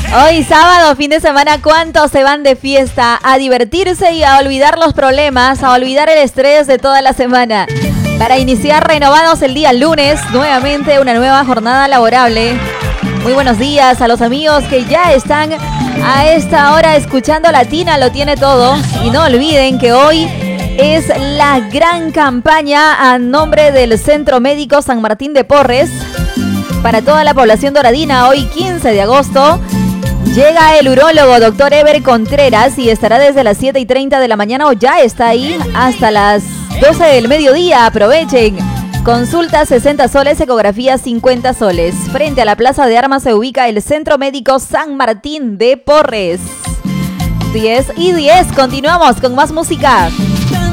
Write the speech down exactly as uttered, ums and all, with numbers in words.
Hoy sábado, fin de semana, ¿cuántos se van de fiesta? A divertirse y a olvidar los problemas, a olvidar el estrés de toda la semana. Para iniciar renovados el día lunes, nuevamente una nueva jornada laborable. Muy buenos días a los amigos que ya están a esta hora escuchando Latina, lo tiene todo. Y no olviden que hoy es la gran campaña a nombre del Centro Médico San Martín de Porres. Para toda la población doradina, hoy quince de agosto, llega el urólogo doctor Ever Contreras y estará desde las siete y treinta de la mañana o ya está ahí hasta las doce del mediodía. Aprovechen. Consulta sesenta soles, ecografía cincuenta soles. Frente a la Plaza de Armas se ubica el Centro Médico San Martín de Porres. diez y diez. Continuamos con más música.